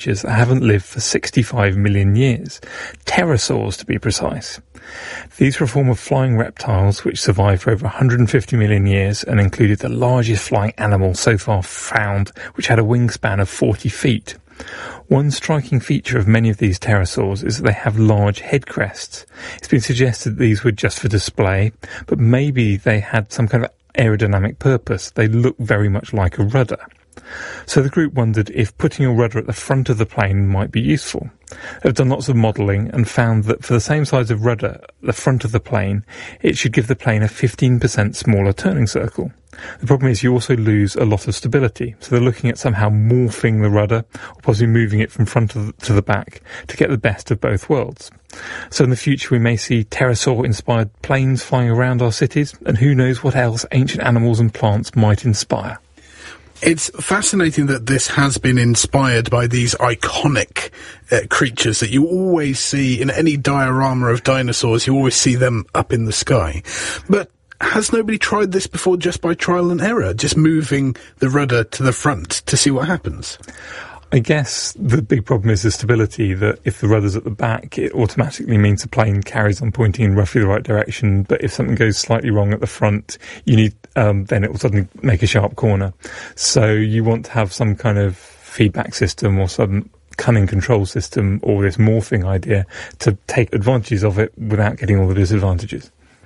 that haven't lived for 65 million years, pterosaurs to be precise. These were a form of flying reptiles which survived for over 150 million years and included the largest flying animal so far found, which had a wingspan of 40 feet. One striking feature of many of these pterosaurs is that they have large head crests. It's been suggested that these were just for display, but maybe they had some kind of aerodynamic purpose. They look very much like a rudder. So the group wondered if putting a rudder at the front of the plane might be useful. They've done lots of modelling and found that for the same size of rudder at the front of the plane, it should give the plane a 15% smaller turning circle. The problem is you also lose a lot of stability, so they're looking at somehow morphing the rudder, or possibly moving it from front to the back, to get the best of both worlds. So in the future we may see pterosaur-inspired planes flying around our cities, and who knows what else ancient animals and plants might inspire. It's fascinating that this has been inspired by these iconic creatures that you always see in any diorama of dinosaurs. You always see them up in the sky. But has nobody tried this before just by trial and error, just moving the rudder to the front to see what happens? I guess the big problem is the stability, that if the rudder's at the back, it automatically means the plane carries on pointing in roughly the right direction. But if something goes slightly wrong at the front, you need, then it will suddenly make a sharp corner. So you want to have some kind of feedback system or some cunning control system or this morphing idea to take advantages of it without getting all the disadvantages.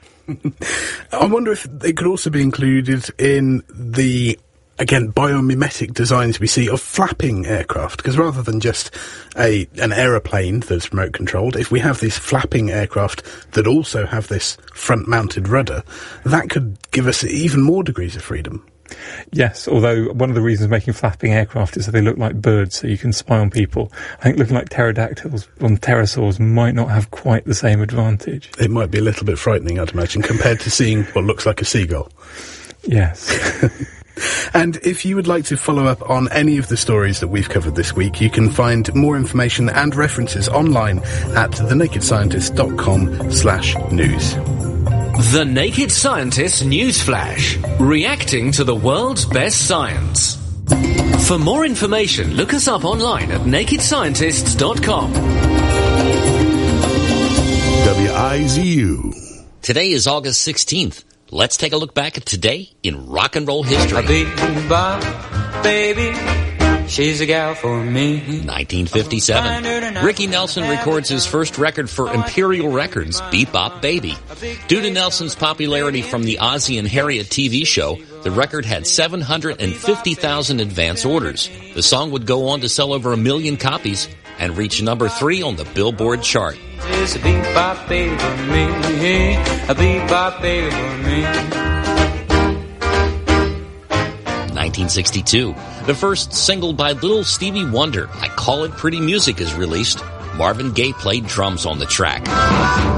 I wonder if they could also be included in the, again, biomimetic designs we see of flapping aircraft, because rather than just an aeroplane that's remote controlled, if we have these flapping aircraft that also have this front-mounted rudder, that could give us even more degrees of freedom. Yes, although one of the reasons making flapping aircraft is that they look like birds, so you can spy on people. I think looking like pterodactyls on pterosaurs might not have quite the same advantage. It might be a little bit frightening, I'd imagine, compared to seeing what looks like a seagull. Yes. And if you would like to follow up on any of the stories that we've covered this week, you can find more information and references online at thenakedscientist.com/news. The Naked Scientist Newsflash, reacting to the world's best science. For more information, look us up online at nakedscientists.com. WIZU. Today is August 16th. Let's take a look back at today in rock and roll history. Baby, she's a gal for me. 1957. Ricky Nelson records his first record for Imperial Records, Beep Bop Baby. Due to Nelson's popularity from the Ozzie and Harriet TV show, the record had 750,000 advance orders. The song would go on to sell over 1 million copies and reach number 3 on the Billboard chart. She's a beep bop baby for me. A beep bop baby for me. 1962. The first single by Little Stevie Wonder, I Call It Pretty Music, is released. Marvin Gaye played drums on the track.